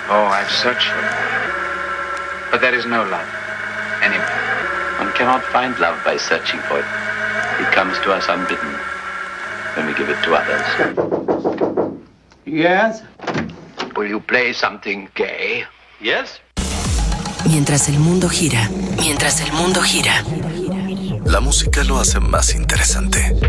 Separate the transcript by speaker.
Speaker 1: Oh, I've searched for it. But there is no love anywhere.
Speaker 2: One cannot find love by searching for it. It comes to us unbidden when we give it to others.
Speaker 3: Yes?
Speaker 2: Will you play something gay? Yes?
Speaker 4: Mientras el mundo gira, la música lo hace más interesante.